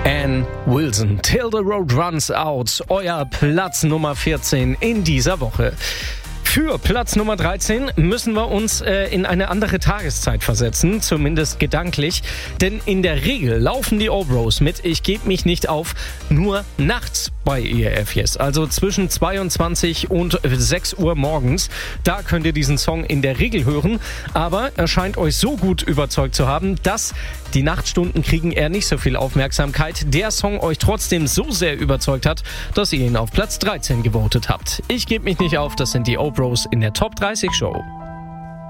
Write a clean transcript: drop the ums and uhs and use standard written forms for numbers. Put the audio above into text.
Ann Wilson, Till the Road Runs Out, euer Platz Nummer 14 in dieser Woche. Für Platz Nummer 13 müssen wir uns in eine andere Tageszeit versetzen, zumindest gedanklich. Denn in der Regel laufen die Obros mit Ich geb mich nicht auf nur nachts bei ERF Yes. Also zwischen 22 und 6 Uhr morgens. Da könnt ihr diesen Song in der Regel hören. Aber er scheint euch so gut überzeugt zu haben, dass die Nachtstunden kriegen eher nicht so viel Aufmerksamkeit. Der Song euch trotzdem so sehr überzeugt hat, dass ihr ihn auf Platz 13 gewotet habt. Ich geb mich nicht auf, das sind die Obros in der Top 30 Show.